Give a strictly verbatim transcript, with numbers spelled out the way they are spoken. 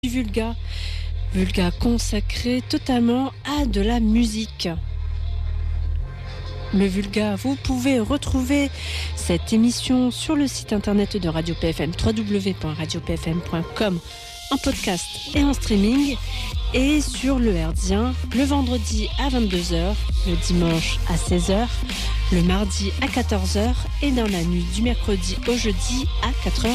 Vulga, Vulga consacré totalement à de la musique. Le Vulga, vous pouvez retrouver cette émission sur le site internet de Radio P F M, w w w point radio p f m point com, en podcast et en streaming, et sur le Herdien, le vendredi à vingt-deux heures, le dimanche à seize heures, le mardi à quatorze heures et dans la nuit du mercredi au jeudi à quatre heures.